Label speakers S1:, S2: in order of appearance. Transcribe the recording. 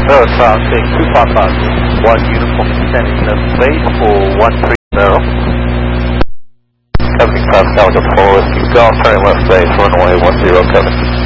S1: No, it's saying 255, 1 uniform descending the base for 130. Covenant Class Calico 4, Whiskey Golf, turning left base, runway 10 Covenant.